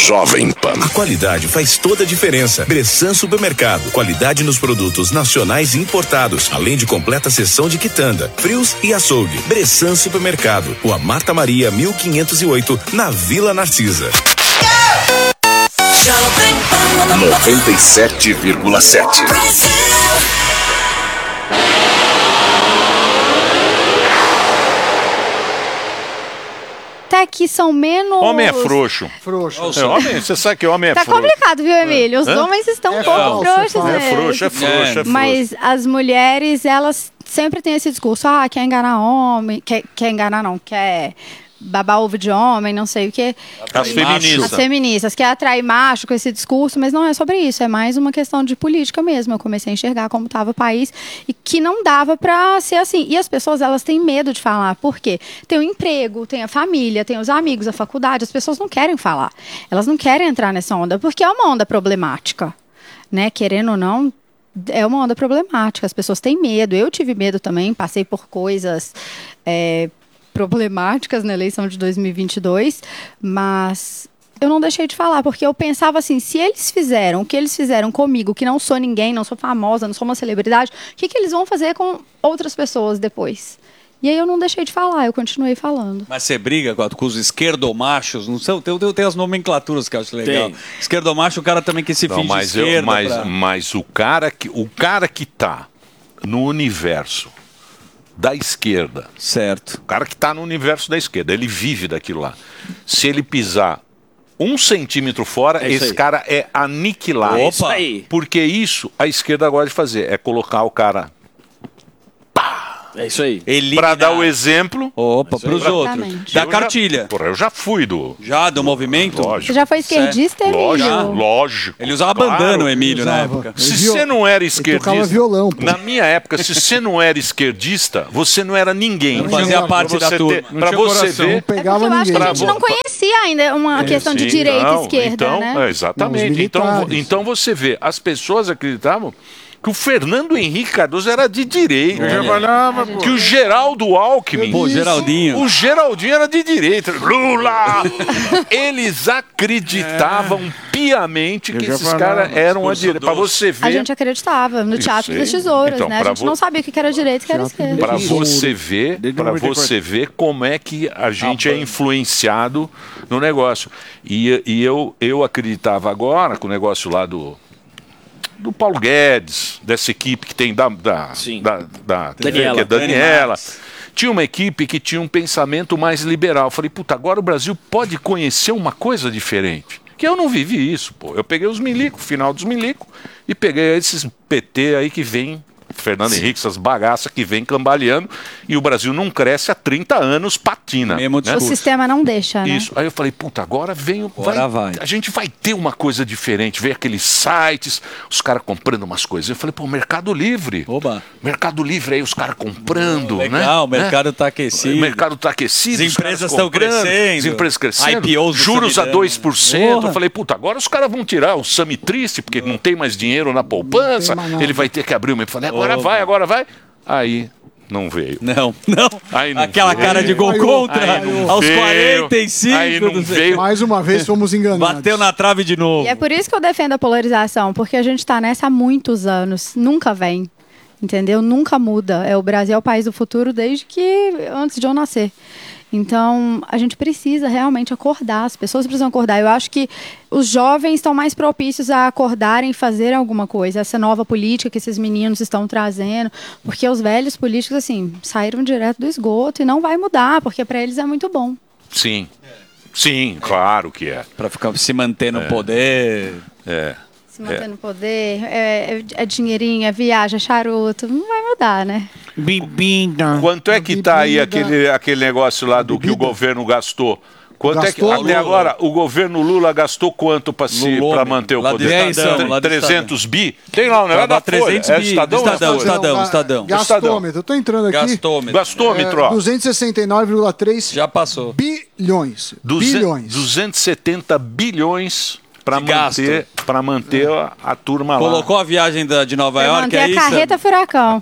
Jovem Pan. A qualidade faz toda a diferença. Bressan Supermercado. Qualidade nos produtos nacionais e importados, além de completa seção de quitanda, frios e açougue. Bressan Supermercado. Rua Marta Maria, 1508, na Vila Narcisa. 97,7. Até que são menos... Homem é frouxo. Homem, você sabe que homem é frouxo. Tá complicado, viu, Emílio? Os homens estão um pouco frouxos. É frouxo. Mas as mulheres, elas sempre têm esse discurso. Quer enganar homem. Quer enganar, não. Quer babar ovo de homem, não sei o quê. As feministas. As feministas. Quer atrair macho com esse discurso, mas não é sobre isso. É mais uma questão de política mesmo. Eu comecei a enxergar como estava o país e que não dava para ser assim. E as pessoas, elas têm medo de falar. Por quê? Tem o emprego, tem a família, tem os amigos, a faculdade. As pessoas não querem falar. Elas não querem entrar nessa onda, porque é uma onda problemática, né? Querendo ou não, é uma onda problemática. As pessoas têm medo. Eu tive medo também, passei por coisas... problemáticas na eleição de 2022, mas eu não deixei de falar, porque eu pensava assim, se eles fizeram o que eles fizeram comigo, que não sou ninguém, não sou famosa, não sou uma celebridade, o que eles vão fazer com outras pessoas depois? E aí eu não deixei de falar, eu continuei falando. Mas você briga com os esquerdomachos? Não sei, tem as nomenclaturas que eu acho legal. Esquerdomacho, o cara também que se finge esquerda. Mas o cara que tá no universo da esquerda. Certo. O cara que está no universo da esquerda, ele vive daquilo lá. Se ele pisar 1 centímetro fora, esse cara é aniquilado. Opa. Isso aí. Porque isso a esquerda gosta de fazer, é colocar o cara... É isso aí. Para dar o exemplo. Opa, para os outros. Da cartilha. Eu já fui do movimento? Lógico. Você já foi esquerdista, Emílio? Lógico. Ele usava bandana, o Emílio, na época. Se você não era esquerdista... violão, pô. Na minha época, se você não era esquerdista, você não era ninguém. Não fazia parte da turma. Para você ver... Não pegava eu acho ninguém. que a gente não conhecia ainda uma questão de direita e esquerda, né? Exatamente. Então você vê, as pessoas acreditavam que o Fernando Henrique Cardoso era de direita. Que o Geraldo Alckmin... Pô, Geraldinho. O Geraldinho era de direita. Lula! Eles acreditavam piamente que esses caras eram a direita. Para você ver... A gente acreditava no Teatro das Tesouras, então, né? A gente não sabia o que era direita e o que era esquerda. Para você ver como é que a gente é influenciado no negócio. E eu acreditava agora com o negócio lá do Paulo Guedes, dessa equipe que tem da Daniela. Tinha uma equipe que tinha um pensamento mais liberal. Falei, puta, agora o Brasil pode conhecer uma coisa diferente. Que eu não vivi isso, pô. Eu peguei os milico, final dos milico, e peguei esses PT aí que vem, Fernando Henrique, essas bagaças que vem cambaleando, e o Brasil não cresce há 30 anos, patina. Né? O sistema não deixa, né? Isso. Aí eu falei, puta, agora a gente vai ter uma coisa diferente. Veio aqueles sites, os caras comprando umas coisas. Eu falei, pô, Mercado Livre. Oba. Mercado Livre aí, os caras comprando, legal, né? O mercado tá aquecido. O mercado tá aquecido. As empresas estão crescendo. As empresas crescendo. IPOs juros a 2%. Eu falei, puta, agora os caras vão tirar o Sami Triste, porque não tem mais dinheiro na poupança. Ele vai ter que abrir uma... Eu falei, agora vai. Aí não veio. Não. Aí não Aquela veio. cara de gol contra aos 45. Aí não veio. Mais uma vez fomos enganados. Bateu na trave de novo. E é por isso que eu defendo a polarização, porque a gente está nessa há muitos anos. Nunca vem. Entendeu? Nunca muda. O Brasil é o país do futuro desde que antes de eu nascer. Então, a gente precisa realmente acordar, as pessoas precisam acordar. Eu acho que os jovens estão mais propícios a acordarem e fazer alguma coisa. Essa nova política que esses meninos estão trazendo, porque os velhos políticos, assim, saíram direto do esgoto e não vai mudar, porque para eles é muito bom. Sim, claro que é. Para se manter no poder. Se manter no poder, é dinheirinho, é viagem, é charuto, não vai mudar, né? Bebida. Quanto é que tá aí aquele negócio lá do que o governo gastou? Quanto é que até agora o governo Lula gastou quanto para manter o poder? 300 bi? Tem lá o negócio da 300 bi. Estadão. Gastômetro. Eu tô entrando aqui. Gastômetro, ó. 269,3 já passou. Bilhões. 270 bilhões para manter a turma lá. Colocou a viagem de Nova York, é isso? A carreta furacão.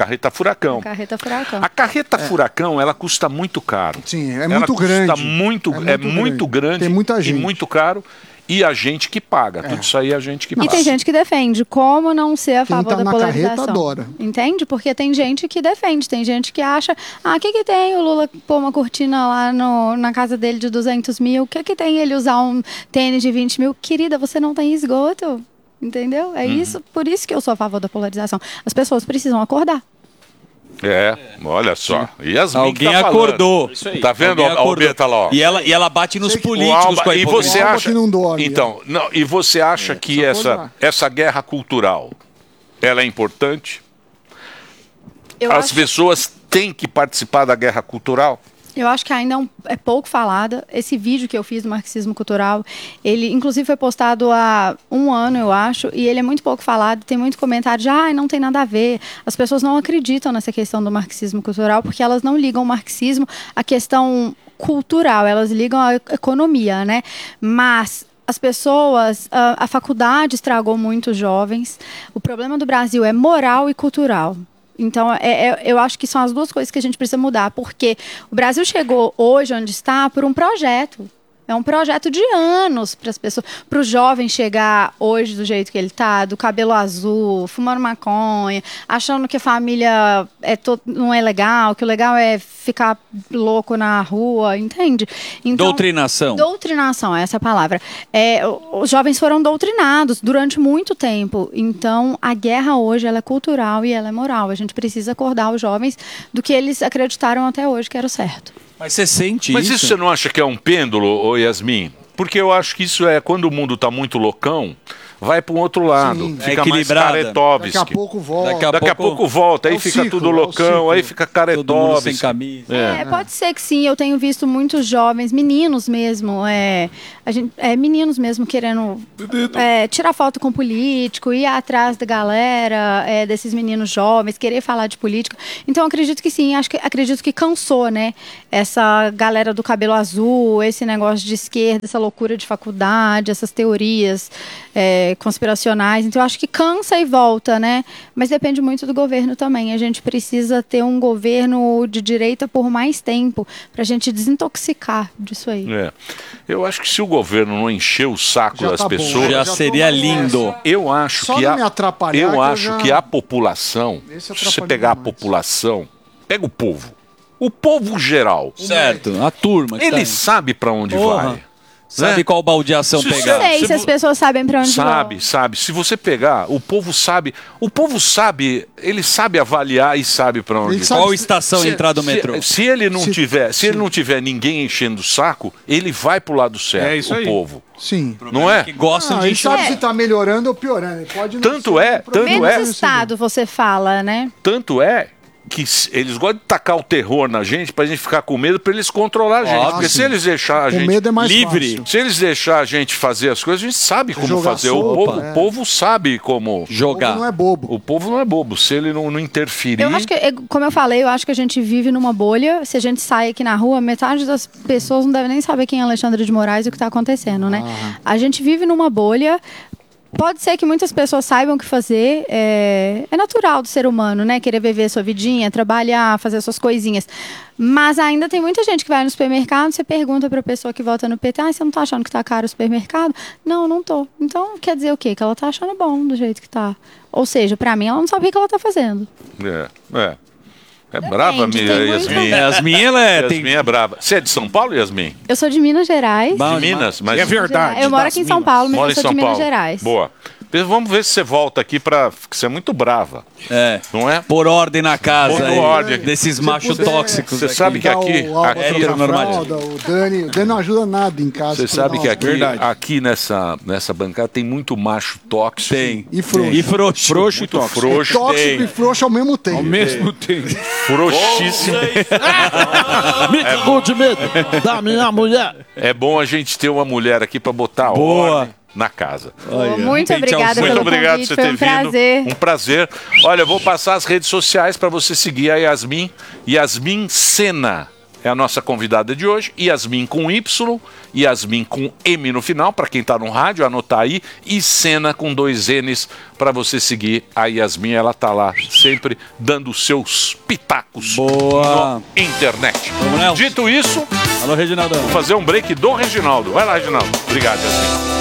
A carreta furacão, ela custa muito caro. Sim, é muito grande. É muito grande. Tem muita gente. E muito caro. e a gente que paga. Tudo isso aí é a gente que E paga. tem gente que defende. Como não ser a Quem favor tá da na polarização? carreta adora. Entende? Porque tem gente que defende. Tem gente que acha... o que tem o Lula pôr uma cortina lá na casa dele de 200 mil? O que tem ele usar um tênis de 20 mil? Querida, você não tem esgoto. Entendeu? É isso. Por isso que eu sou a favor da polarização. As pessoas precisam acordar. Olha só. Yasmin Alguém que tá acordou. falando. Isso aí. Tá vendo? Alguém A Alberta tá lá, ó. E ela bate nos Sei que- políticos com a E hipocrisia. você Alba acha... que não dorme, então, não, e você acha que precisa acordar. essa guerra cultural, ela é importante? Eu As acho... pessoas têm que participar da guerra cultural? Eu acho que ainda é pouco falada. Esse vídeo que eu fiz do marxismo cultural, ele inclusive foi postado há 1 ano, eu acho, e ele é muito pouco falado. Tem muito comentário de, não tem nada a ver. As pessoas não acreditam nessa questão do marxismo cultural porque elas não ligam o marxismo à questão cultural, elas ligam à economia, né? Mas as pessoas, a faculdade estragou muitos jovens. O problema do Brasil é moral e cultural. Então, eu acho que são as duas coisas que a gente precisa mudar, porque o Brasil chegou hoje onde está por um projeto. É um projeto de anos para as pessoas, para o jovem chegar hoje do jeito que ele está, do cabelo azul, fumando maconha, achando que a família não é legal, que o legal é ficar louco na rua, entende? Então, Doutrinação. Doutrinação, essa é a palavra. Os jovens foram doutrinados durante muito tempo. Então, a guerra hoje ela é cultural e ela é moral. A gente precisa acordar os jovens do que eles acreditaram até hoje que era o certo. Mas você sente Mas isso? isso você não acha que é um pêndulo, ô Yasmin? Porque eu acho que isso é quando o mundo está muito loucão, vai para um outro lado. Sim. Fica É mais equilibrada. Caretovski. Daqui a pouco volta. Daqui Daqui a pouco volta, aí É o fica ciclo, tudo é o loucão, ciclo. aí fica Todo mundo sem Caretovski. camisa. Pode ser que sim. Eu tenho visto muitos jovens, meninos mesmo, meninos mesmo querendo tirar foto com político, ir atrás da galera, desses meninos jovens, querer falar de política. Então, eu acredito que sim. Acredito que cansou, né? Essa galera do cabelo azul, esse negócio de esquerda, essa loucura de faculdade, essas teorias conspiracionais. Então, eu acho que cansa e volta, né? Mas depende muito do governo também. A gente precisa ter um governo de direita por mais tempo para a gente desintoxicar disso aí. Eu acho que se o governo não encher o saco Já das tá bom, pessoas, Já tô seria mais lindo. nessa. eu acho Só que não me atrapalhar que eu já- que a população, Esse se você atrapalhou pegar a demais. população, pega o povo geral, Certo, a turma. que ele tá aí. sabe para onde Porra. vai. Sabe né? qual baldeação Se pegar. Não sei Se se as vo- pessoas sabem para onde vão. Sabe. Se você pegar, o povo sabe, ele sabe avaliar e sabe para onde Ele vai. sabe- Qual estação entrar do metrô? Se ele não tiver ninguém enchendo o saco, ele vai pro lado certo, É isso o aí. povo. Sim. Não é? Que gostam Não, de ele sabe encher. se tá melhorando ou piorando. Ele pode não Tanto ser é, um problema tanto Menos é. nesse Estado, você fala, né? Tanto é que eles gostam de tacar o terror na gente pra gente ficar com medo, pra eles controlar a gente. Óbvio. Porque se eles deixar a O gente medo é mais livre. fácil. se eles deixar a gente fazer as coisas, a gente sabe como Jogar fazer. sopa, O povo sabe como. jogar. O povo não é bobo. O povo não é bobo. Se ele não interferir. Eu acho que, como eu falei, eu acho que a gente vive numa bolha. Se a gente sai aqui na rua, metade das pessoas não deve nem saber quem é Alexandre de Moraes e o que está acontecendo, né? A gente vive numa bolha. Pode ser que muitas pessoas saibam o que fazer. É natural do ser humano, né? Querer viver sua vidinha, trabalhar, fazer suas coisinhas. Mas ainda tem muita gente que vai no supermercado, você pergunta para a pessoa que vota no PT, você não tá achando que tá caro o supermercado? Não, não tô. Então, quer dizer o quê? Que ela tá achando bom do jeito que tá. Ou seja, para mim, ela não sabe o que ela tá fazendo. É brava, Depende, tem Yasmin. Yasmin, ela é. Yasmin é brava. Você é de São Paulo, Yasmin? Eu sou de Minas Gerais. Bom De Minas? Mas É verdade. Eu moro aqui em São Paulo, mas mora eu em sou São de Minas Paulo. Gerais. Boa. Vamos ver se você volta aqui porque você é muito brava. Não é? Por ordem na casa. Por aí, ordem. Desses machos puder, tóxicos. Você aqui. sabe que aqui O Alba é trocar normalidade. fralda, o Dani não ajuda nada em casa. você sabe que aqui, Verdade. aqui nessa bancada tem muito macho tóxico. Tem. E frouxo. E frouxo. Frouxo e Muito tóxico. frouxo. Tóxico e frouxo ao mesmo tempo. Ao mesmo tempo. Frouxíssimo. Me conte medo da minha mulher. É bom a gente ter uma mulher aqui pra botar Boa. ordem na casa. Muito Gente, obrigada Muito pelo obrigado por convite, você foi ter um prazer. vindo. Um prazer. Olha, eu vou passar as redes sociais para você seguir a Yasmin. Yasmin Sena é a nossa convidada de hoje. Yasmin com Y, Yasmin com M no final, para quem está no rádio, anotar aí. E Sena com 2 N's para você seguir a Yasmin. Ela tá lá sempre dando os seus pitacos Boa. na internet. Vamos, Nelson. Dito isso, Alô, Reginaldão. vou fazer um break do Reginaldo. Vai lá, Reginaldo. Obrigado, Yasmin.